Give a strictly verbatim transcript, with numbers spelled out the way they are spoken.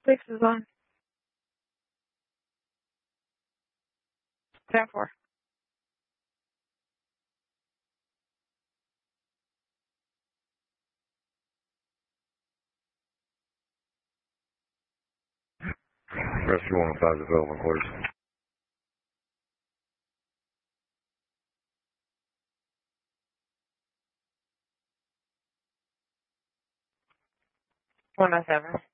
Six is on. Ten four. Rescue one five development quarters. One nine seven.